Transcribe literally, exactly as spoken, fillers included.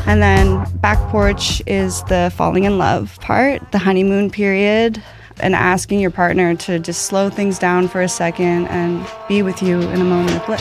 And then back porch is the falling in love part, the honeymoon period, and asking your partner to just slow things down for a second and be with you in a moment of bliss.